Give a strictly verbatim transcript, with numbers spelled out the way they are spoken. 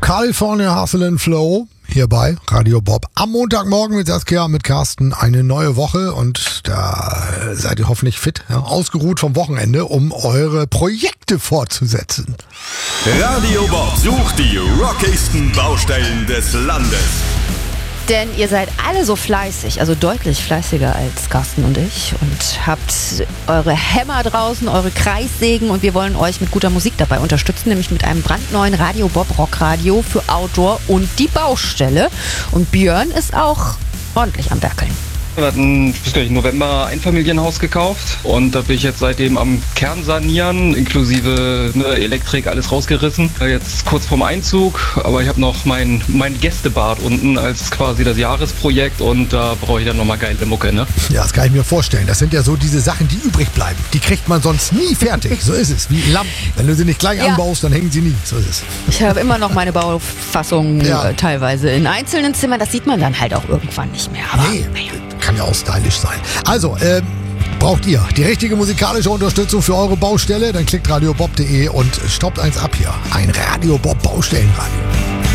California Hustle and Flow hier bei Radio Bob. Am Montagmorgen mit Saskia, mit Carsten eine neue Woche und da seid ihr hoffentlich fit, ja, ausgeruht vom Wochenende, um eure Projekte fortzusetzen. Radio Bob sucht die rockigsten Baustellen des Landes. Denn ihr seid alle so fleißig, also deutlich fleißiger als Carsten und ich und habt eure Hämmer draußen, eure Kreissägen und wir wollen euch mit guter Musik dabei unterstützen, nämlich mit einem brandneuen Radio Bob Rockradio für Outdoor und die Baustelle. Und Björn ist auch ordentlich am Werkeln. Wir hatten im November Einfamilienhaus gekauft und da bin ich jetzt seitdem am Kern sanieren, inklusive ne, Elektrik, alles rausgerissen. Jetzt kurz vorm Einzug, aber ich habe noch mein, mein Gästebad unten als quasi das Jahresprojekt und da brauche ich dann nochmal geile Mucke, ne? Ja, das kann ich mir vorstellen. Das sind ja so diese Sachen, die übrig bleiben. Die kriegt man sonst nie fertig. So ist es, wie Lampen. Wenn du sie nicht gleich Ja. anbaust, dann hängen sie nie. So ist es. Ich habe immer noch meine Baufassung Ja. äh, teilweise in einzelnen Zimmern. Das sieht man dann halt auch irgendwann nicht mehr. Aber Nee, naja. kann ja auch stylisch sein. Also, ähm, braucht ihr die richtige musikalische Unterstützung für eure Baustelle? Dann klickt radiobob punkt de und stoppt eins ab hier. Ein Radio Bob Baustellenradio.